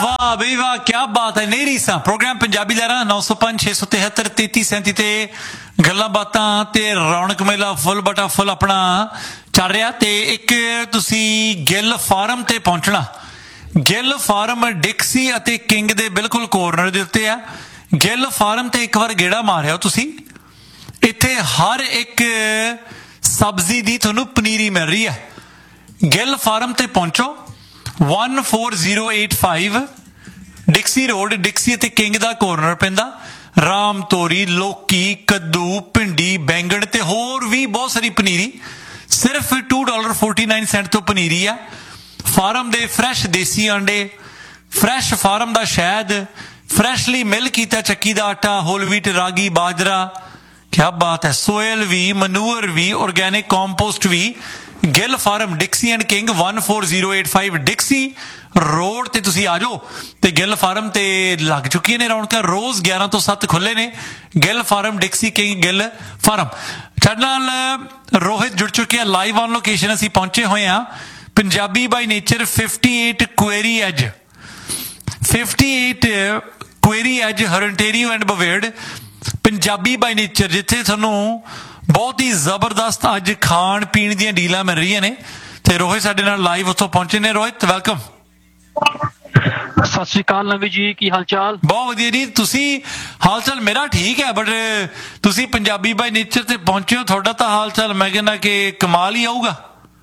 वाह बई वाह, क्या बात है। नहीं रीसा प्रोग्राम पंजाबी लहरा 905 673 3337 ते गल्लां बातां ते रौनक मेला फुल बटा फुल अपना चल रहा। ते एक तुसी गिल फार्म ते पहुंचना। गिल फार्म डिक्सी अते किंग दे बिल्कुल कोरनर दे उत्ते आ। गिल फार्म ते एक बार गेड़ा मारिओ तुसी। इत्थे हर एक सब्जी दी तुहानूं पनीरी मिल रही है। गिल फार्म ते पहुंचो 14085 डिक्सी रोड, डिक्सी ते किंग दा कोरनर पैंदा। राम तोरी, लौकी, कद्दू, भिंडी, बैंगन ते होर भी बहुत सारी पनीरी सिर्फ $2.49 तो पनीरी है। फार्म दे फ्रैश देसी आंडे, फ्रैश फार्म दा शहद, फ्रैशली मिल कीता चक्की दा आटा, होल व्हीट, रागी, बाजरा, क्या बात है। सोयल भी, मनूअर भी, ऑर्गेनिक कॉम्पोस्ट भी। Gill farm डिक्सी and king 14085 डिक्सी road ते तुसी आ जाओ। ते गिल फार्म ते लग चुकी ने रौनक। रोज 11 तो 7 खुले ने। Gill farm डिक्सी king Gill farm. ਸਾਡੇ ਨਾਲ रोहित जुड़ चुके हैं लाइव ऑन लोकेशन। ਅਸੀਂ पहुंचे हुए हैं Punjabi by nature 58 query as 58 query as हरंटेरियो and बवेड Punjabi by nature, जिथे थानू बहुत ही जबरदस्त अज खाण पीण दी डीलां मिल रही ने। ते रोहित साडे नाल लाइव उत्थों पहुंचे ने। रोहित वेलकम। सत श्री अकाल नवी जी, की हाल चाल? बहुत वधिया जी। तुसी हाल चाल मेरा ठीक है, बट तुसी पंजाबी बाई नेचर ते पहुंचे हो, थोड़ा तो हाल चाल मैं कहना कि कमाल ही आऊगा।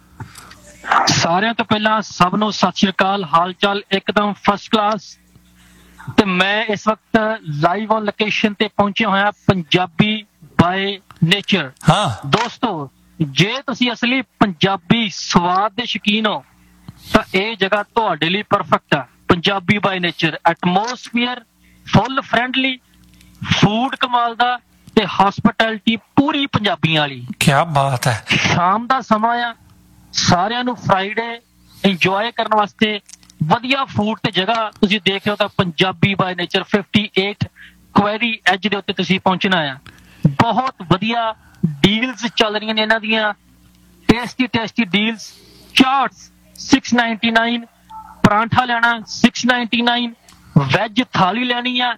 सारिਆਂ ਤੋਂ ਪਹਿਲਾਂ ਸਭ ਨੂੰ ਸਤਿ ਸ਼੍ਰੀ ਅਕਾਲ। ਹਾਲ ਚਾਲ ਇੱਕਦਮ ਫਸਟ ਕਲਾਸ। ਤੇ ਮੈਂ ਇਸ ਵਕਤ ਲਾਈਵ ਔਨ ਲੋਕੇਸ਼ਨ ਤੇ ਪਹੁੰਚਿਆ ਹੋਇਆ ਪੰਜਾਬੀ ਬਾਏ ਨੇਚਰ। ਹਾਂ ਦੋਸਤੋ, ਜੇ ਤੁਸੀਂ ਅਸਲੀ ਪੰਜਾਬੀ ਸਵਾਦ ਦੇ ਸ਼ੌਕੀਨ ਹੋ ਤਾਂ ਇਹ ਜਗ੍ਹਾ ਤੁਹਾਡੇ ਲਈ ਪਰਫੈਕਟ ਹੈ। Punjabi by nature atmosphere full friendly, food ਕਮਾਲ ਦਾ ਤੇ ਹਸਪਿਟੈਲਿਟੀ ਪੂਰੀ ਪੰਜਾਬੀਆਂ ਵਾਲੀ। ਕੀ ਬਾਤ ਹੈ। ਸ਼ਾਮ ਦਾ ਸਮਾਂ ਆ, ਸਾਰਿਆਂ ਨੂੰ ਫਰਾਈਡੇ ਇੰਜੋਏ ਕਰਨ ਵਾਸਤੇ ਵਧੀਆ ਫੂਡ ਤੇ ਜਗ੍ਹਾ ਤੁਸੀਂ ਦੇਖ ਰਹੇ ਹੋ ਤਾਂ Punjabi by nature 58 query as ਦੇ ਉੱਤੇ ਤੁਸੀਂ ਪਹੁੰਚਣਾ ਆ। ਬਹੁਤ ਵਧੀਆ ਡੀਲਸ ਚੱਲ ਰਹੀਆਂ ਨੇ ਇਹਨਾਂ ਦੀਆਂ, ਟੇਸਟੀ ਡੀਲਸ। ਚਾਟਸ 699, ਪਰਾਂਠਾ ਲੈਣਾ 699, ਵੈਜ ਥਾਲੀ ਲੈਣੀ ਆ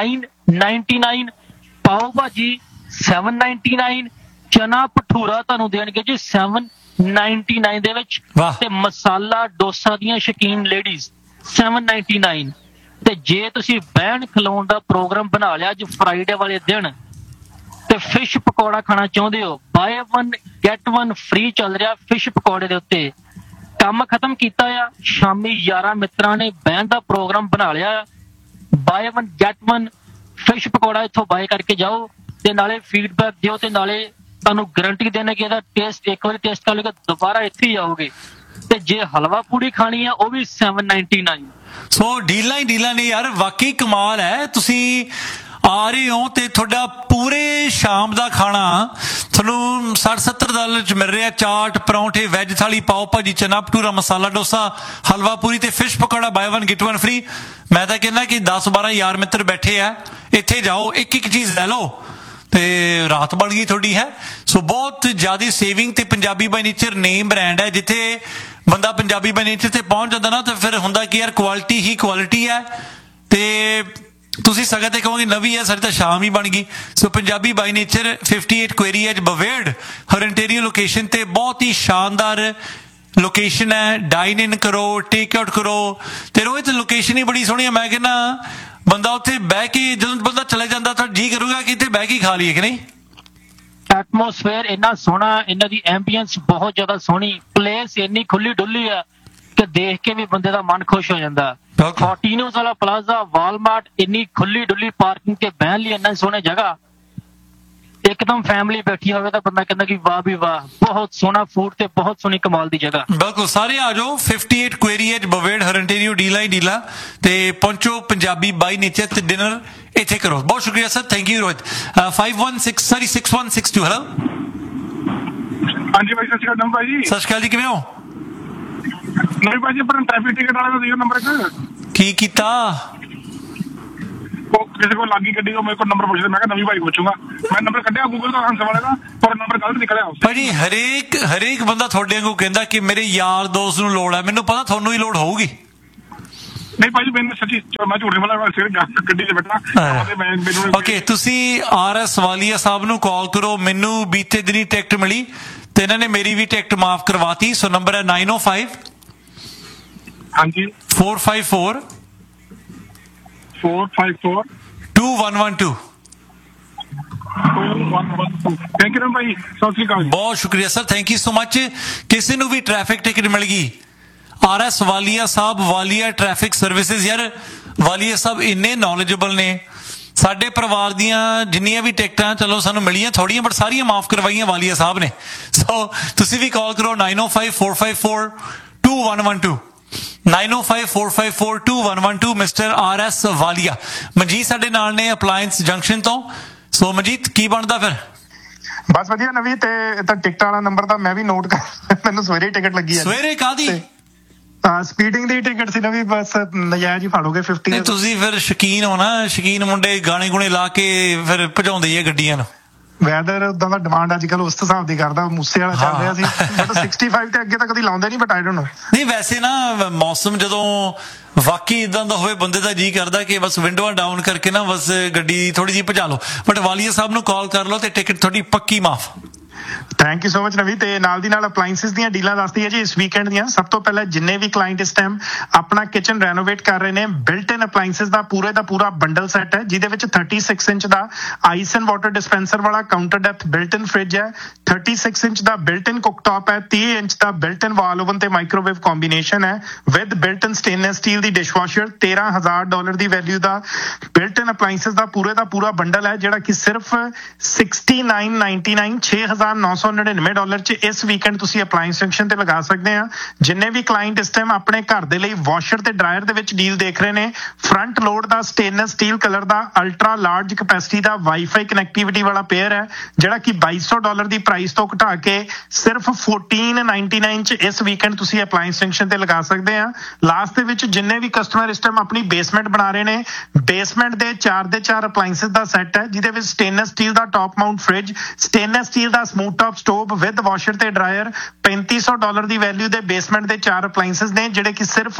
999, ਪਾਓ ਭਾਜੀ 799, ਚਨਾ ਭਟੂਰਾ ਤੁਹਾਨੂੰ ਦੇਣਗੇ ਜੀ 799 ਦੇ ਵਿੱਚ। ਤੇ ਮਸਾਲਾ ਡੋਸਾ ਦੀਆਂ ਸ਼ੌਕੀਨ ਲੇਡੀਜ਼ 799। ਤੇ ਜੇ ਤੁਸੀਂ ਬਹਿਣ ਖਲੋਣ ਦਾ ਪ੍ਰੋਗਰਾਮ ਬਣਾ ਲਿਆ ਅੱਜ ਫਰਾਈਡੇ ਵਾਲੇ ਦਿਨ ਤੇ ਫਿਸ਼ ਪਕੌੜਾ ਖਾਣਾ ਚਾਹੁੰਦੇ ਹੋ, ਬਾਏ 1 ਗੈਟ 1 ਫ੍ਰੀ ਚੱਲ ਰਿਹਾ ਫਿਸ਼ ਪਕੌੜੇ ਦੇ ਉੱਤੇ। ਕੰਮ ਖਤਮ ਕੀਤਾ ਆ, ਸ਼ਾਮੀ 11 ਮਿੱਤਰਾਂ ਨੇ ਬਹਿਣ ਦਾ ਪ੍ਰੋਗਰਾਮ ਬਣਾ ਲਿਆ। ਬਾਏ 1 ਗੈਟ 1 ਫਿਸ਼ ਪਕੌੜਾ ਇੱਥੋਂ ਬਾਏ ਕਰਕੇ ਜਾਓ ਤੇ ਨਾਲੇ ਫੀਡਬੈਕ ਦਿਓ ਤੇ ਨਾਲੇ ਤੁਹਾਨੂੰ ਗਰੰਟੀ ਦੇਣਾ ਕਿ ਇਹਦਾ ਟੇਸਟ ਇੱਕ ਵਾਰੀ ਟੇਸਟ ਕਰ ਲਓਗੇ ਦੁਬਾਰਾ ਇੱਥੇ ਹੀ ਆਓਗੇ। ਤੇ ਜੇ ਹਲਵਾ ਪੂੜੀ ਖਾਣੀ ਆ ਉਹ ਵੀ 799। ਸੋ ਡੀਲਾਂ ਹੀ ਡੀਲਾਂ ਨੇ ਯਾਰ, ਵਾਕਈ ਕਮਾਲ ਹੈ। ਤੁਸੀਂ ਆ ਰਹੇ ਹੋ ਤੇ ਤੁਹਾਡਾ ਪੂਰੇ ਸ਼ਾਮ ਦਾ ਖਾਣਾ ਤੁਹਾਨੂੰ 60-70 ਡਾਲਰ ਚ ਮਿਲ ਰਿਹਾ। ਚਾਟ, ਪਰੌਂਠੇ, ਵੈਜ ਥਾਲੀ, ਪਾਓ ਭਾਜੀ, ਚਨਾ ਭਟੂਰਾ, ਮਸਾਲਾ ਡੋਸਾ, ਹਲਵਾ ਪੂਰੀ ਤੇ fish pakora bye 1 get 1 free. ਮੈਂ ਤਾਂ ਕਹਿੰਦਾ ਕਿ 10-12 ਯਾਰ ਮਿੱਤਰ ਬੈਠੇ ਆ, ਇੱਥੇ ਜਾਓ, ਇੱਕ ਚੀਜ਼ ਲੈ ਲਓ ਤੇ ਰਾਤ ਬਣ ਗਈ ਤੁਹਾਡੀ ਹੈ। ਸੋ ਬਹੁਤ ਜ਼ਿਆਦਾ ਸੇਵਿੰਗ ਤੇ Punjabi by nature name brand ਹੈ। ਜਿੱਥੇ ਬੰਦਾ ਪੰਜਾਬੀ ਬਾਈ ਨੇਚਰ ਤੇ ਪਹੁੰਚ ਜਾਂਦਾ ਨਾ ਤਾਂ ਫਿਰ ਹੁੰਦਾ ਕਿ ਯਾਰ ਕੁਆਲਿਟੀ ਹੀ ਕੁਆਲਿਟੀ ਹੈ। ਤੇ ਤੁਸੀਂ ਸਗਾ ਤੇ ਕਹੋਗੇ ਨਵੀਂ ਹੈ, ਸਾਡੀ ਤਾਂ ਸ਼ਾਮ ਹੀ ਬਣ ਗਈ। ਸੋ Punjabi by nature 58 query as ਬਵੇਡ ਹਰੰਟੇਰੀਓ location ਤੇ ਬਹੁਤ ਹੀ ਸ਼ਾਨਦਾਰ ਲੋਕੇਸ਼ਨ ਹੈ। ਡਾਈਨ ਇਨ ਕਰੋ, ਟੇਕ ਆਊਟ ਕਰੋ। ਤੇ ਰੋਹਿਤ ਲੋਕੇਸ਼ਨ ਹੀ ਬੜੀ ਸੋਹਣੀ ਹੈ। ਮੈਂ ਕਹਿੰਦਾ ਬੰਦਾ ਉੱਥੇ ਬਹਿ ਕੇ ਜਦੋਂ ਬੰਦਾ ਚਲੇ ਜਾਂਦਾ ਤਾਂ ਜੀ ਕਰੂਗਾ ਕਿ ਇੱਥੇ ਬਹਿ ਕੇ ਖਾ ਲਈਏ ਕਿ ਨਹੀਂ। ਐਟਮੋਸਫੇਅਰ ਇੰਨਾ ਸੋਹਣਾ, ਇਹਨਾਂ ਦੀ ਐਂਬੀਐਂਸ ਬਹੁਤ ਜ਼ਿਆਦਾ ਸੋਹਣੀ, ਪਲੇਸ ਇੰਨੀ ਖੁੱਲੀ ਡੁੱਲੀ ਆ ਕਿ ਦੇਖ ਕੇ ਵੀ ਬੰਦੇ ਦਾ ਮਨ ਖੁਸ਼ ਹੋ ਜਾਂਦਾ। ਫੋਰਟੀਨੋਸ ਵਾਲਾ ਪਲਾਜ਼ਾ, ਵਾਲਮਾਰਟ, ਇੰਨੀ ਖੁੱਲੀ ਡੁੱਲੀ ਪਾਰਕਿੰਗ ਤੇ ਬਹਿਣ ਲਈ ਇੰਨਾ ਸੋਹਣੀ ਜਗ੍ਹਾ। ਇੱਕਦਮ ਫੈਮਿਲੀ ਬੈਠੀ ਹੋਵੇ ਤਾਂ ਬੰਦਾ ਕਹਿੰਦਾ ਕਿ ਵਾਹ ਵੀ ਵਾਹ, ਬਹੁਤ ਸੋਹਣਾ ਫੂਡ ਤੇ ਬਹੁਤ ਸੋਹਣੀ ਕਮਾਲ ਦੀ ਜਗ੍ਹਾ। ਬਿਲਕੁਲ, ਸਾਰੇ ਆ ਜਾਓ 58 ਕੁਐਰੀ ਐਜ ਬਵੇਡ ਹਰੰਟੇਰੀਓ ਡੀਲਾ ਹੀ ਡੀਲਾ ਤੇ ਪਹੁੰਚੋ ਪੰਜਾਬੀ ਬਾਈ ਨੇਚਰ ਤੇ ਡਿਨਰ ਇੱਥੇ ਕਰੋ। ਬਹੁਤ ਸ਼ੁਕਰੀਆ sir, thank you Rohit. 6162 hello. ਹਾਂਜੀ ਭਾਈ ਸਤਿ ਸ਼੍ਰੀ ਅਕਾਲ ਭਾਈ। ਸਤਿ ਸ਼੍ਰੀ ਅਕਾਲ ਜੀ, ਕਿਵੇਂ ਹੋ? ਨਹੀਂ ਭਾਜੀ ਆਪਣਾ ਟ੍ਰੈਫਿਕ ਟਿਕਟ ਵਾਲੇ ਦਾ ਦਿਓ ਨੰਬਰ ਇੱਕ। ਕੀ ਕੀਤਾ? ਉਹ ਕਿਸੇ ਕੋਲ ਲੱਗੀ ਗੱਡੀ ਉਹ ਮੇਰੇ ਕੋਲ ਨੰਬਰ ਪੁੱਛਦੇ, ਮੈਂ ਕਿਹਾ ਨਵੀਂ ਭਾਈ ਪੁੱਛੂਗਾ। ਮੈਂ ਨੰਬਰ ਕੱਢਿਆ ਗੂਗਲ ਤੋਂ ਹੰਸ ਵਾਲੇ ਦਾ, ਪਰ ਨੰਬਰ ਗਲਤ ਨਿਕਲਿਆ। ਭਾਜੀ ਹਰੇਕ ਬੰਦਾ ਤੁਹਾਡੇ ਵਾਂਗੂ ਕਹਿੰਦਾ ਕਿ ਮੇਰੇ ਯਾਰ ਦੋਸਤ ਨੂੰ ਲੋੜ ਹੈ। ਮੈਨੂੰ ਪਤਾ ਤੁਹਾਨੂੰ ਹੀ ਲੋੜ ਹੋਊਗੀ। ਨਹੀਂ ਭਾਜੀ ਮੈਨੂੰ ਸੱਚੀ ਮੈਂ ਝੂਠ ਨਹੀਂ ਬੋਲਦਾ, ਸਿਰ ਗੱਡੀ 'ਚ ਬੈਠਾ ਮੈਨੂੰ ਓਕੇ, ਤੁਸੀਂ RS ਵਾਲੀਆ ਸਾਹਿਬ ਨੂੰ ਕਾਲ ਕਰੋ। ਮੈਨੂੰ ਬੀਤੇ ਦਿਨੀ ਟਿਕਟ ਮਿਲੀ ਤੇ ਇਹਨਾਂ ਨੇ ਮੇਰੀ ਵੀ ਟਿਕਟ ਮਾਫ ਕਰਵਾਤੀ। ਸੋ ਨੰਬਰ ਹੈ 905 ਹਾਂਜੀ 454 454 2112। ਥੈਂਕ ਯੂ ਭਾਈ, ਸਤਿ ਸ਼੍ਰੀ ਅਕਾਲ। ਬਹੁਤ ਸ਼ੁਕਰੀਆ sir, thank you so much. ਕਿਸੇ ਨੂੰ ਵੀ ਟ੍ਰੈਫਿਕ ਟਿਕਟ ਮਿਲ ਗਈ, RS ਵਾਲੀਆ ਸਾਹਿਬ, ਵਾਲੀਆ ਟ੍ਰੈਫਿਕ ਸਰਵਿਸਿਜ਼। ਯਾਰ ਵਾਲੀਆ ਸਾਹਿਬ ਇੰਨੇ ਨੌਲੇਜੇਬਲ ਨੇ। ਸਾਡੇ ਪਰਿਵਾਰ ਦੀਆਂ ਜਿੰਨੀਆਂ ਵੀ ਟਿਕਟਾਂ ਚਲੋ ਸਾਨੂੰ ਮਿਲੀਆਂ ਥੋੜੀਆਂ, ਬਟ ਸਾਰੀਆਂ ਮਾਫ ਕਰਵਾਈਆਂ ਵਾਲੀਆ ਸਾਹਿਬ ਨੇ। ਸੋ ਤੁਸੀਂ ਵੀ ਕਾਲ ਕਰੋ 905 454 2112 905 454 2112 ਮਿਸਟਰ RS ਵਾਲੀਆ। ਮਨਜੀਤ ਸਾਡੇ ਨਾਲ ਨੇ ਅਪਲਾਇੰਸ ਜੰਕਸ਼ਨ ਤੋਂ। ਸੋ ਮਨਜੀਤ ਕੀ ਬਣਦਾ ਫਿਰ? ਬਸ ਵਧੀਆ ਨਵੀਂ। ਤੇ ਤਾਂ ਟਿਕਟ ਵਾਲਾ ਨੰਬਰ ਤਾਂ ਮੈਂ ਵੀ ਨੋਟ ਕਰ, ਮੈਨੂੰ ਸਵੇਰੇ ਟਿਕਟ ਲੱਗੀ ਹੈ। ਸਵੇਰੇ ਕਾਹਦੀ? ਸਪੀਡਿੰਗ ਦੀ ਟਿਕਟ ਸੀ ਨਵੀਂ, ਬਸ ਨਜਾਇਜ਼ ਹੀ ਫੜੋਗੇ 50। ਤੁਸੀਂ ਫਿਰ ਸ਼ਕੀਨ ਹੋ ਨਾ, ਸ਼ਕੀਨ ਮੁੰਡੇ ਗਾਣੇ ਗੁਣੇ ਲਾ ਕੇ ਫਿਰ ਭਜਾਉਂਦੇ ਆ ਗੱਡੀਆਂ ਨੂੰ। ਵੈਦਰ ਉਦਾਂ ਦਾ ਡਿਮਾਂਡ ਅੱਜ ਕੱਲ ਉਸ ਹਿਸਾਬ ਦੀ ਕਰਦਾ। ਮੂਸੇ ਵਾਲਾ ਚੱਲ ਰਿਹਾ ਸੀ, ਬਟ 65 ਤੇ ਅੱਗੇ ਤਾਂ ਕਦੀ ਲਾਉਂਦੇ ਨਹੀਂ, ਬਟ ਆਈ ਡੋਨਟ ਨੋ। ਨਹੀਂ ਵੈਸੇ ਨਾ ਮੌਸਮ ਜਦੋਂ ਵਾਕਈ ਇਦਾਂ ਦਾ ਹੋਵੇ, ਬੰਦੇ ਦਾ ਜੀ ਕਰਦਾ ਕਿ ਬਸ ਵਿੰਡੋਆਂ ਡਾਊਨ ਕਰਕੇ ਨਾ ਬਸ ਗੱਡੀ ਥੋੜੀ ਜਿਹੀ ਭਜਾ ਲਓ। ਬਟ ਵਾਲੀਆ ਸਾਹਿਬ ਨੂੰ ਕਾਲ ਕਰ ਲਓ ਤੇ ਟਿਕਟ ਤੁਹਾਡੀ ਪੱਕੀ ਮਾਫ। ਥੈਂਕ ਯੂ ਸੋ ਮਚ ਨਵੀ। ਤੇ ਨਾਲ ਦੀ ਨਾਲ ਅਪਲਾਈਐਂਸਿਸ ਦੀਆਂ ਡੀਲਾਂ ਦੱਸਦੀ ਹੈ ਜੀ ਇਸ ਵੀਕਐਂਡ ਦੀਆਂ। ਸਭ ਤੋਂ ਪਹਿਲਾਂ ਜਿੰਨੇ ਵੀ ਕਲਾਇੰਟ ਇਸ ਟਾਈਮ ਆਪਣਾ ਕਿਚਨ ਰੈਨੋਵੇਟ ਕਰ ਰਹੇ ਨੇ, ਬਿਲਟ ਇਨ ਅਪਲਾਈਐਂਸਿਸ ਦਾ ਪੂਰਾ ਬੰਡਲ ਸੈੱਟ ਹੈ, ਜਿਹਦੇ ਵਿੱਚ 36 inch the ice and water dispenser ਵਾਲਾ ਕਾਊਂਟਰ ਡੈਪਥ ਬਿਲਟ ਇਨ ਫ੍ਰਿਜ ਹੈ, 36 ਇੰਚ ਦਾ ਬਿਲਟ ਇਨ ਕੁਕਟਾਪ ਹੈ, 30 ਇੰਚ ਦਾ ਬਿਲਟ ਇਨ ਵਾਲ ਓਵਨ ਤੇ ਮਾਈਕ੍ਰੋਵੇਵ ਕੰਬੀਨੇਸ਼ਨ ਹੈ, with built in stainless steel the dishwasher. $13,000 the value the built ਇਨ ਅਪਲਾਈਐਂਸਿਸ ਦਾ ਪੂਰਾ bundle ਹੈ, ਜਿਹੜਾ ਕਿ ਸਿਰਫ $69.99 $6,999 ਚ ਇਸ ਵੀਕਐਂਡ ਤੁਸੀਂ ਅਪਲਾਈਐਂਸ ਜੰਕਸ਼ਨ ਤੇ ਲਗਾ ਸਕਦੇ ਆ। ਜਿੰਨੇ ਵੀ ਕਲਾਇੰਟ ਇਸ ਟਾਈਮ ਆਪਣੇ ਘਰ ਦੇ ਲਈ ਵਾਸ਼ਰ ਤੇ ਡਰਾਇਰ ਦੇ ਵਿੱਚ ਡੀਲ ਦੇਖ ਰਹੇ ਨੇ, ਫਰੰਟ ਲੋਡ ਦਾ ਸਟੇਨਲੈਸ ਸਟੀਲ ਕਲਰ ਦਾ ਅਲਟਰਾ ਲਾਰਜ ਕੈਪੈਸਿਟੀ ਦਾ ਵਾਈਫਾਈ ਕਨੈਕਟੀਵਿਟੀ ਵਾਲਾ ਪੇਅਰ ਹੈ, ਜਿਹੜਾ ਕਿ $2,200 ਦੀ ਪ੍ਰਾਈਸ ਤੋਂ ਘਟਾ ਕੇ ਸਿਰਫ $1,499 ਚ ਇਸ ਵੀਕਐਂਡ ਤੁਸੀਂ ਅਪਲਾਈਐਂਸ ਜੰਕਸ਼ਨ ਤੇ ਲਗਾ ਸਕਦੇ ਆ। ਲਾਸਟ ਦੇ ਵਿੱਚ ਜਿੰਨੇ ਵੀ ਕਸਟਮਰ ਇਸ ਟਾਈਮ ਆਪਣੀ ਬੇਸਮੈਂਟ ਬਣਾ ਰਹੇ ਨੇ, ਬੇਸਮੈਂਟ ਦੇ 4 ਦੇ 4 ਅਪਲਾਈਐਂਸਿਸ ਦਾ ਸੈੱਟ ਹੈ, ਜਿਹਦੇ ਵਿੱਚ stainless steel the top Mount fridge, stainless steel the smooth top stove with washer ਤੇ ਡਰਾਇਰ। $3,500 ਦੀ ਵੈਲਿਊ ਦੇ ਬੇਸਮੈਂਟ ਦੇ 4 ਅਪਲਾਈਐਂਸਿਸ ਨੇ, ਜਿਹੜੇ ਕਿ ਸਿਰਫ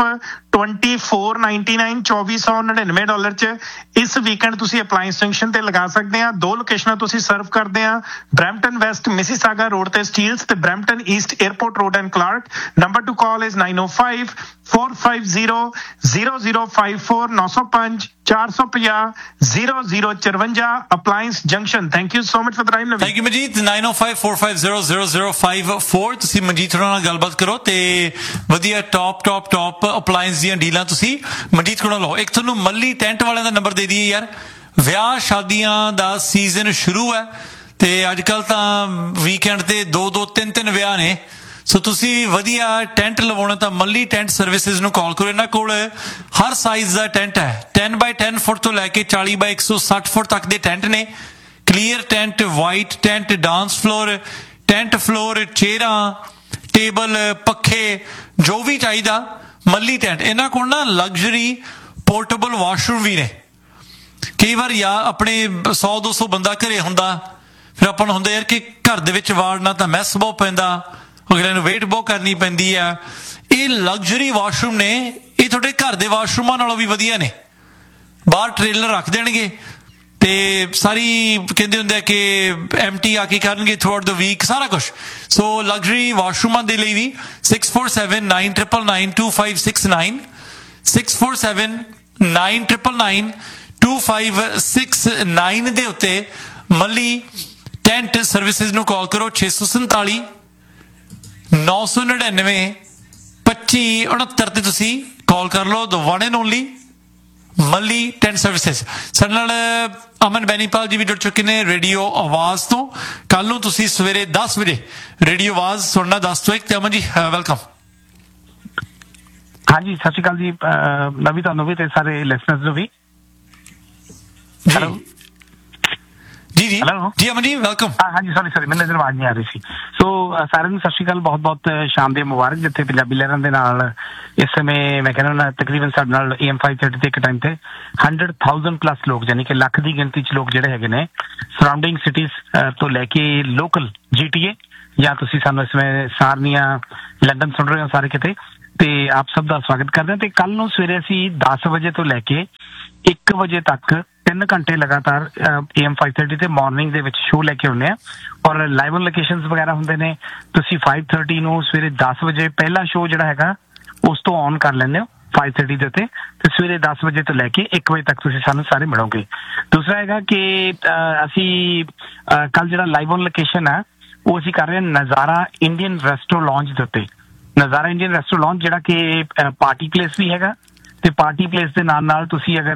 $2,499 $2,499 ਚ ਇਸ ਵੀਕਐਂਡ ਤੁਸੀਂ ਅਪਲਾਈਐਂਸ ਜੰਕਸ਼ਨ ਤੇ ਲਗਾ ਸਕਦੇ ਆ। 2 ਲੋਕੇਸ਼ਨਾਂ ਤੁਸੀਂ ਸਰਵ ਕਰਦੇ ਆ, ਬਰੈਂਪਟਨ ਵੈਸਟ ਮਿਸੀਸਾਗਾ ਰੋਡ ਤੇ ਸਟੀਲਸ ਤੇ Brampton East airport road and Clark. Number two call is 905 450 0054 905 450 0054 ਅਪਲਾਈਐਂਸ junction. Thank you so much for the time. Thank you Manjeet. 905 450 0054 ਤੁਸੀਂ ਮਨਜੀਤ ਹੋਰਾਂ ਨਾਲ ਗੱਲਬਾਤ ਕਰੋ ਤੇ ਵਧੀਆ ਟੌਪ ਅਪਲਾਈਐਂਸ ਦੀਆਂ ਡੀਲਾਂ ਤੁਸੀਂ ਮਨਜੀਤ ਕੋਲੋਂ ਲਓ। ਇੱਕ ਤੁਹਾਨੂੰ ਮੱਲੀ ਟੈਂਟ ਵਾਲਿਆਂ ਦਾ ਨੰਬਰ ਦੇ ਦਈਏ ਯਾਰ। ਵਿਆਹ ਸ਼ਾਦੀਆਂ ਦਾ ਸੀਜ਼ਨ ਸ਼ੁਰੂ ਹੈ ਤੇ ਅੱਜ ਕੱਲ ਤਾਂ ਵੀਕਐਂਡ ਤੇ 2-2 3-3 ਵਿਆਹ ਨੇ। ਸੋ ਤੁਸੀਂ ਵਧੀਆ ਟੈਂਟ ਲਵਾਉਣਾ ਤਾਂ ਮੱਲੀ ਟੈਂਟ ਸਰਵਿਸਿਜ਼ ਨੂੰ ਕਾਲ ਕਰੋ। ਇਹਨਾਂ ਕੋਲ ਹਰ ਸਾਈਜ਼ ਦਾ ਟੈਂਟ ਹੈ, 10x10 ਫੁੱਟ ਤੋਂ ਲੈ ਕੇ 40x160 ਫੁੱਟ ਤੱਕ ਦੇ ਟੈਂਟ ਨੇ। Clear tent, white tent, dance floor, tent floor, ਚੇਅਰਾਂ, table, ਪੱਖੇ, ਜੋ ਵੀ ਚਾਹੀਦਾ ਮੱਲੀ ਟੈਂਟ। ਇਹਨਾਂ ਕੋਲ ਨਾ ਲਗਜ਼ਰੀ ਪੋਰਟੇਬਲ ਵਾਸ਼ਰੂਮ ਵੀ ਨੇ। ਕਈ ਵਾਰ ਜਾਂ ਆਪਣੇ 100-200 ਬੰਦਾ ਘਰੇ ਹੁੰਦਾ, ਫਿਰ ਆਪਾਂ ਨੂੰ ਹੁੰਦਾ ਯਾਰ ਕਿ ਘਰ ਦੇ ਵਿੱਚ ਵਾੜਨਾ ਤਾਂ ਮੈਸ ਬਹੁਤ ਪੈਂਦਾ, ਅਗਲੇ ਨੂੰ ਵੇਟ ਬਹੁਤ ਕਰਨੀ ਪੈਂਦੀ ਆ। ਇਹ ਲਗਜ਼ਰੀ ਵਾਸ਼ਰੂਮ ਨੇ, ਇਹ ਤੁਹਾਡੇ ਘਰ ਦੇ ਵਾਸ਼ਰੂਮਾਂ ਨਾਲੋਂ ਵੀ ਵਧੀਆ ਨੇ। ਬਾਹਰ ਟ੍ਰੇਲਰ ਰੱਖ ਦੇਣਗੇ ਤੇ ਸਾਰੀ ਕਹਿੰਦੇ ਹੁੰਦੇ ਆ ਕਿ ਐਮਟੀ ਆ ਕੇ ਕਰਨਗੇ ਥਰੂ ਆਊਟ ਦ ਵੀਕ ਸਾਰਾ ਕੁਛ। ਸੋ ਲਗਜ਼ਰੀ ਵਾਸ਼ਰੂਮਾਂ ਦੇ ਲਈ ਵੀ 647-999-2569 647-999-2569 ਦੇ ਉੱਤੇ ਮੱਲੀ ਟੈਂਟ ਸਰਵਿਸਿਜ਼ ਨੂੰ ਕਾਲ ਕਰੋ। 647 999 2569 ਤੇ ਤੁਸੀਂ ਕਾਲ ਕਰ ਲਓ। ਦ ਵਨ ਐਂਡ ਓਨਲੀ ਮੱਲੀ ਟੈਂਟ ਸਰਵਿਸਿਜ਼। ਸਾਡੇ ਨਾਲ ਅਮਨ ਬੈਨੀਪਾਲ ਜੀ ਵੀ ਜੁੜ ਚੁੱਕੇ ਨੇ ਰੇਡੀਓ ਆਵਾਜ਼ ਤੋਂ। ਕੱਲ ਨੂੰ ਤੁਸੀਂ ਸਵੇਰੇ 10 ਵਜੇ ਰੇਡੀਓ ਆਵਾਜ਼ ਸੁਣਨਾ 10 ਤੋਂ 1। ਤੇ ਅਮਨ ਜੀ ਵੈਲਕਮ। ਹਾਂਜੀ ਸਤਿ ਸ਼੍ਰੀ ਅਕਾਲ ਜੀ ਨਵੀ, ਤੁਹਾਨੂੰ ਵੀ ਤੇ ਸਾਰੇ ਲਿਸਨਰਸ ਨੂੰ ਵੀ। ਹੈਲੋ ਜੀ ਜੀ ਅਮਨ ਜੀ ਵੈਲਕਮ। ਹਾਂਜੀ ਸੌਰੀ ਮੈਨੂੰ ਨਜ਼ਰ ਆਵਾਜ਼ ਨਹੀਂ ਆ ਰਹੀ ਸੀ। ਸੋ ਸਾਰਿਆਂ ਨੂੰ ਸਤਿ ਸ਼੍ਰੀ ਅਕਾਲ, ਬਹੁਤ ਬਹੁਤ ਸ਼ਾਮ ਦੇ ਮੁਬਾਰਕ। ਜਿੱਥੇ ਪੰਜਾਬੀ ਲਹਿਰਾਂ ਦੇ ਨਾਲ ਇਸ ਸਮੇਂ ਮੈਂ ਕਹਿੰਦਾ ਤਕਰੀਬਨ ਸਾਡੇ ਨਾਲ AM 530 ਤੇ ਇੱਕ ਟਾਈਮ ਤੇ 100,000 ਪਲੱਸ ਲੋਕ, ਯਾਨੀ ਕਿ ਲੱਖ ਦੀ ਗਿਣਤੀ ਚ ਲੋਕ ਜਿਹੜੇ ਹੈਗੇ ਨੇ ਸਰਾਊਂਡਿੰਗ ਸਿਟੀਜ਼ ਤੋਂ ਲੈ ਕੇ ਲੋਕਲ GTA ਜਾਂ ਤੁਸੀਂ ਸਾਨੂੰ ਇਸ ਵੇਲੇ ਸਾਰਨੀਆਂ ਲੰਡਨ ਸੁਣ ਰਹੇ ਹੋ ਸਾਰੇ ਕਿਤੇ, ਤੇ ਆਪ ਸਭ ਦਾ ਸਵਾਗਤ ਕਰਦੇ ਹਾਂ। ਤੇ ਕੱਲ ਨੂੰ ਸਵੇਰੇ ਅਸੀਂ 10 ਵਜੇ ਤੋਂ ਲੈ ਕੇ 1 ਵਜੇ ਤੱਕ 3 ਘੰਟੇ ਲਗਾਤਾਰ AM 530 ਤੇ ਮਾਰਨਿੰਗ ਦੇ ਵਿੱਚ ਸ਼ੋਅ ਲੈ ਕੇ ਆਉਂਦੇ ਆ, ਔਰ ਲਾਈਵ ਔਨ ਲੋਕੇਸ਼ਨਸ ਵਗੈਰਾ ਹੁੰਦੇ ਨੇ। ਤੁਸੀਂ 5:30 ਨੂੰ ਸਵੇਰੇ 10 ਵਜੇ ਪਹਿਲਾ ਸ਼ੋਅ ਜਿਹੜਾ ਹੈਗਾ ਉਸ ਤੋਂ ਔਨ ਕਰ ਲੈਂਦੇ ਹੋ 5:30 ਦੇ ਉੱਤੇ, ਤੇ ਸਵੇਰੇ 10 ਵਜੇ ਤੋਂ ਲੈ ਕੇ 1 ਵਜੇ ਤੱਕ ਤੁਸੀਂ ਸਾਨੂੰ ਸਾਰੇ ਮਿਲੋਗੇ। ਦੂਸਰਾ ਹੈਗਾ ਕਿ ਅਸੀਂ ਕੱਲ ਜਿਹੜਾ ਲਾਈਵ ਔਨ ਲੋਕੇਸ਼ਨ ਹੈ ਉਹ ਅਸੀਂ ਕਰ ਰਹੇ ਹਾਂ ਨਜ਼ਾਰਾ ਇੰਡੀਅਨ ਰੈਸਟੋ ਲੌਂਜ ਦੇ ਉੱਤੇ। ਨਜ਼ਾਰਾ ਇੰਡੀਅਨ ਰੈਸਟੋ ਲੌਂਜ ਜਿਹੜਾ ਕਿ ਪਾਰਟੀ ਪਲੇਸ ਵੀ ਹੈਗਾ, ਤੇ ਪਾਰਟੀ ਪਲੇਸ ਦੇ ਨਾਲ ਨਾਲ ਤੁਸੀਂ ਅਗਰ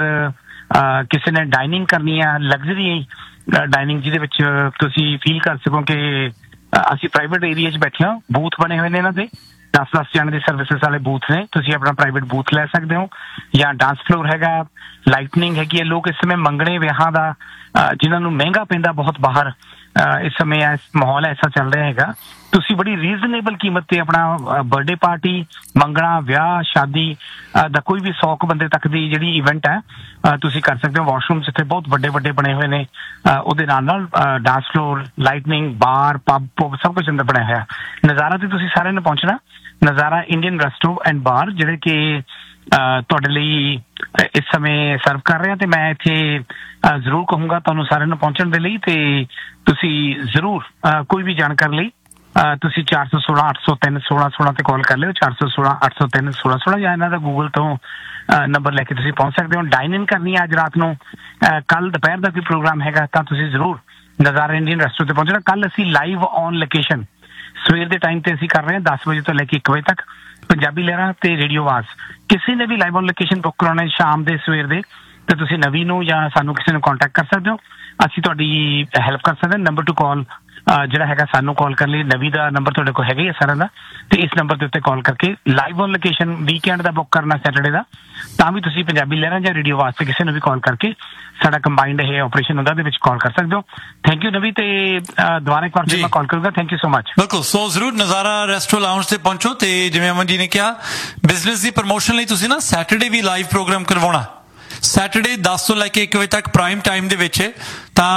ਕਿਸੇ ਨੇ ਡਾਈਨਿੰਗ ਕਰਨੀ ਹੈ, ਲਗਜ਼ਰੀ ਡਾਈਨਿੰਗ ਜਿਹਦੇ ਵਿੱਚ ਤੁਸੀਂ ਫੀਲ ਕਰ ਸਕੋ ਕਿ ਅਸੀਂ ਪ੍ਰਾਈਵੇਟ ਏਰੀਆ 'ਚ ਬੈਠੇ ਹਾਂ, ਬੂਥ ਬਣੇ ਹੋਏ ਨੇ ਇਹਨਾਂ ਦੇ 10-10 ਜਣੇ ਦੇ ਸਰਵਿਸਿਜ਼ ਵਾਲੇ ਬੂਥ ਨੇ, ਤੁਸੀਂ ਆਪਣਾ ਪ੍ਰਾਈਵੇਟ ਬੂਥ ਲੈ ਸਕਦੇ ਹੋ। ਜਾਂ ਡਾਂਸ ਫਲੋਰ ਹੈਗਾ, ਲਾਈਟਨਿੰਗ ਹੈਗੀ ਹੈ। ਲੋਕ ਇਸ ਸਮੇਂ ਮੰਗਣੇ ਵਿਆਹਾਂ ਦਾ ਜਿਨ੍ਹਾਂ ਨੂੰ ਮਹਿੰਗਾ ਪੈਂਦਾ ਬਹੁਤ ਬਾਹਰ, ਇਸ ਸਮੇਂ ਮਾਹੌਲ ਐਸਾ ਚੱਲ ਰਿਹਾ ਹੈਗਾ, ਤੁਸੀਂ ਬੜੀ ਰੀਜ਼ਨੇਬਲ ਕੀਮਤ ਤੇ ਆਪਣਾ ਬਰਥਡੇ ਪਾਰਟੀ, ਮੰਗਣਾ, ਵਿਆਹ, ਸ਼ਾਦੀ ਦਾ ਕੋਈ ਵੀ 100 ਬੰਦੇ ਤੱਕ ਦੀ ਜਿਹੜੀ ਇਵੈਂਟ ਹੈ ਤੁਸੀਂ ਕਰ ਸਕਦੇ ਹੋ। ਵਾਸ਼ਰੂਮਸ ਇੱਥੇ ਬਹੁਤ ਵੱਡੇ ਵੱਡੇ ਬਣੇ ਹੋਏ ਨੇ, ਉਹਦੇ ਨਾਲ ਨਾਲ ਡਾਂਸ ਫਲੋਰ, ਲਾਈਟਨਿੰਗ, ਬਾਰ, ਪਬ ਸਭ ਕੁਝ ਅੰਦਰ ਬਣਿਆ ਹੋਇਆ। ਨਜ਼ਾਰਾ ਤੇ ਤੁਸੀਂ ਸਾਰਿਆਂ ਨੇ ਪਹੁੰਚਣਾ, ਨਜ਼ਾਰਾ ਇੰਡੀਅਨ ਰੈਸਟੋ ਐਂਡ ਬਾਰ, ਜਿਹੜੇ ਕਿ ਤੁਹਾਡੇ ਲਈ ਇਸ ਸਮੇਂ ਸਰਵ ਕਰ ਰਹੇ ਹਾਂ। ਤੇ ਮੈਂ ਇੱਥੇ ਜ਼ਰੂਰ ਕਹੂੰਗਾ ਤੁਹਾਨੂੰ ਸਾਰਿਆਂ ਨੂੰ ਪਹੁੰਚਣ ਦੇ ਲਈ, ਤੇ ਤੁਸੀਂ ਜ਼ਰੂਰ ਕੋਈ ਵੀ ਜਾਣਕਾਰੀ ਲਈ ਤੁਸੀਂ 416-803-1616 ਤੇ ਕਾਲ ਕਰ ਲਿਓ, 416-803-1616, ਜਾਂ ਇਹਨਾਂ ਦਾ ਗੂਗਲ ਤੋਂ ਨੰਬਰ ਲੈ ਕੇ ਤੁਸੀਂ ਪਹੁੰਚ ਸਕਦੇ ਹੋ। ਡਾਈਨ ਇਨ ਕਰਨੀ ਹੈ ਅੱਜ ਰਾਤ ਨੂੰ, ਕੱਲ ਦੁਪਹਿਰ ਦਾ ਕੋਈ ਪ੍ਰੋਗਰਾਮ ਹੈਗਾ ਤਾਂ ਤੁਸੀਂ ਜ਼ਰੂਰ ਨਜ਼ਾਰਾ ਇੰਡੀਅਨ ਰੈਸਟੋ ਤੇ ਪਹੁੰਚਣਾ। ਕੱਲ ਅਸੀਂ ਲਾਈਵ ਔਨ ਲੋਕੇਸ਼ਨ ਸਵੇਰ ਦੇ ਟਾਈਮ ਤੇ ਅਸੀਂ ਕਰ ਰਹੇ ਹਾਂ 10 ਵਜੇ ਤੋਂ ਲੈ ਕੇ 1 ਵਜੇ ਤੱਕ, ਪੰਜਾਬੀ ਲਹਿਰਾਂ ਤੇ ਰੇਡੀਓ ਆਵਾਜ਼। ਕਿਸੇ ਨੇ ਵੀ ਲਾਈਵ ਔਨ ਲੋਕੇਸ਼ਨ ਬੁੱਕ ਕਰਾਉਣਾ ਸ਼ਾਮ ਦੇ ਸਵੇਰ ਦੇ, ਤੇ ਤੁਸੀਂ ਨਵੀ ਨੂੰ ਜਾਂ ਸਾਨੂੰ ਕਿਸੇ ਨੂੰ ਕੰਟੈਕਟ ਕਰ ਸਕਦੇ ਹੋ, ਅਸੀਂ ਤੁਹਾਡੀ ਹੈਲਪ ਕਰ ਸਕਦੇ ਹਾਂ। ਨੰਬਰ ਟੂ ਕਾਲ ਜਿਹੜਾ ਹੈਗਾ ਸਾਨੂੰ ਕਾਲ ਕਰਨ ਲਈ, ਨਵੀ ਦਾ ਨੰਬਰ ਤੁਹਾਡੇ ਕੋਲ ਹੈਗਾ ਹੀ ਹੈ ਸਾਰਿਆਂ ਦਾ, ਤੇ ਇਸ ਨੰਬਰ ਦੇ ਉੱਤੇ ਕਾਲ ਕਰਕੇ live on location weekend the book ਕਰਨਾ, ਸੈਟਰਡੇ ਦਾ, ਤਾਂ ਵੀ ਤੁਸੀਂ ਪੰਜਾਬੀ ਲਹਿਰਾਂ ਜਾਂ ਰੇਡੀਓ ਵਾਸਤੇ ਕਿਸੇ ਨੂੰ ਵੀ ਕਾਲ ਕਰਕੇ ਸਾਡਾ ਕੰਬਾਈਨਡ ਇਹ ਆਪਰੇਸ਼ਨ ਹੁੰਦਾ ਦੇ ਵਿੱਚ ਕਾਲ ਕਰ ਸਕਦੇ ਹੋ। ਥੈਂਕ ਯੂ ਨਵੀ, ਤੇ ਦੁਬਾਰਾ ਇੱਕ ਵਾਰ ਫਿਰ ਮੈਂ ਕਾਲ ਕਰੂੰਗਾ। Thank you so much. ਬਿਲਕੁਲ, ਸੋ ਜ਼ਰੂਰ ਨਜ਼ਾਰਾ ਰੈਸਟੋ ਲਾਉਂਜ ਤੇ ਪਹੁੰਚੋ। ਤੇ ਜਿਵੇਂ ਅਮਨ ਜੀ ਨੇ ਕਿਹਾ, ਬਿਜ਼ਨਸ ਦੀ ਪ੍ਰਮੋਸ਼ਨ ਲਈ ਤੁਸੀਂ ਨਾ ਸੈਟਰਡੇ ਵੀ ਲਾਈਵ ਪ੍ਰੋਗਰਾਮ ਕਰਵਾਉਣਾ, ਸੈਟਰਡੇ 10 ਤੋਂ ਲੈ ਕੇ 1 ਵਜੇ ਤੱਕ ਪ੍ਰਾਈਮ ਟਾਈਮ ਦੇ ਵਿੱਚ, ਤਾਂ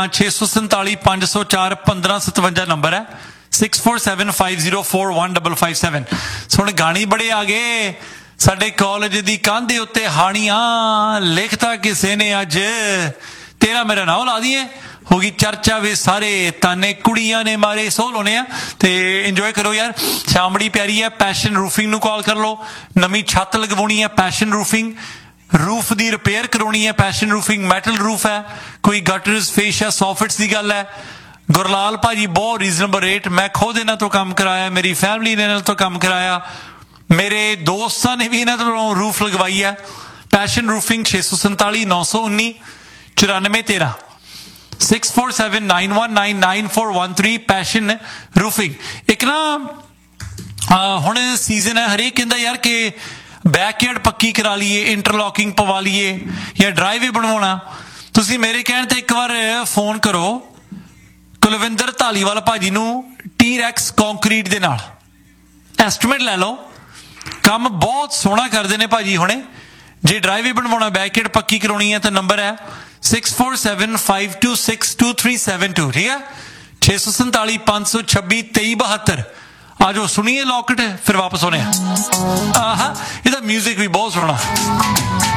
647-504-1557 ਨੰਬਰ ਹੈ, 6475041557। ਹੁਣ ਗਾਣੇ ਬੜੇ ਆ ਗਏ ਸਾਡੇ ਕਾਲਜ ਦੀ ਕੰਧ ਦੇ ਉੱਤੇ, ਹਾਣੀਆਂ ਲਿਖਤਾ ਕਿਸੇ ਨੇ ਅੱਜ, ਤੇਰਾ ਮੇਰਾ ਨਾਮ ਲਾ ਦਈਏ, ਹੋ ਗਈ ਚਰਚਾ ਵੇ ਸਾਰੇ ਤਾਨੇ ਕੁੜੀਆਂ ਨੇ ਮਾਰੇ ਸੋਲ ਹੋਣੇ ਆ। ਤੇ ਇੰਜੋਏ ਕਰੋ ਯਾਰ, ਸ਼ਾਮ ਬੜੀ ਪਿਆਰੀ ਹੈ। ਪੈਸ਼ਨ ਰੂਫਿੰਗ ਨੂੰ ਕਾਲ ਕਰ ਲਓ, ਨਵੀਂ ਛੱਤ ਲਗਵਾਉਣੀ ਹੈ, ਪੈਸ਼ਨ ਰੂਫਿੰਗ, ਰੂਫ ਦੀ ਰਿਪੇਅਰ ਕਰਾਉਣੀ ਹੈ, ਪੈਸ਼ਨ ਰੂਫਿੰਗ, ਮੈਟਲ ਰੂਫ ਹੈ, ਕੋਈ ਗਟਰਸ, ਫੇਸ਼ੀਆ, ਸੌਫਿਟਸ ਦੀ ਗੱਲ ਹੈ। ਗੁਰਲਾਲ ਭਾਜੀ ਬਹੁਤ ਰੀਜ਼ਨੇਬਲ ਰੇਟ, ਮੈਂ ਖੁਦ ਇਹਨਾਂ ਤੋਂ ਕੰਮ ਕਰਾਇਆ, ਮੇਰੀ ਫੈਮਿਲੀ ਨੇ ਇਹਨਾਂ ਤੋਂ ਕੰਮ ਕਰਾਇਆ, ਮੇਰੇ ਦੋਸਤਾਂ ਨੇ ਵੀ ਇਹਨਾਂ ਤੋਂ ਰੂਫ ਲਗਵਾਈ ਹੈ। Passion roofing 647-919-9413 6479199413 passion roofing. ਇੱਕ ਨਾ ਹੁਣ ਸੀਜ਼ਨ ਹੈ, ਹਰੇਕ ਕਹਿੰਦਾ ਯਾਰ ਕਿ ਬੈਕਯਾਰਡ ਪੱਕੀ ਕਰਾ ਲਈਏ, ਇੰਟਰਲੌਕਿੰਗ ਪਵਾ ਲਈਏ, ਜਾਂ ਡਰਾਈਵੇ ਬਣਵਾਉਣਾ। ਤੁਸੀਂ ਮੇਰੇ ਕਹਿਣ ਤੇ ਇੱਕ ਵਾਰ ਫੋਨ ਕਰੋ ਕੁਲਵਿੰਦਰ ਧਾਲੀਵਾਲ ਭਾਜੀ ਨੂੰ, T-Rex ਕੰਕਰੀਟ ਦੇ ਨਾਲ ਐਸਟੀਮੇਟ ਲੈ ਲਓ। ਕੰਮ ਬਹੁਤ ਸੋਹਣਾ ਕਰਦੇ ਨੇ ਭਾਜੀ ਹੁਣੇ। ਜੇ ਡਰਾਈਵੇ ਬਣਵਾਉਣਾ, ਬੈਕਯਾਰਡ ਪੱਕੀ ਕਰਾਉਣੀ ਹੈ ਤਾਂ ਨੰਬਰ ਹੈ 6475262372, ਠੀਕ ਹੈ, 647-526-2372। ਆਜੋ ਸੁਣੀਏ ਲੌਕਟ, ਫਿਰ ਵਾਪਸ ਹੋਣੇ ਆ। ਆਹਾ, ਇਹਦਾ ਮਿਊਜ਼ਿਕ ਵੀ ਬਹੁਤ ਸੋਹਣਾ।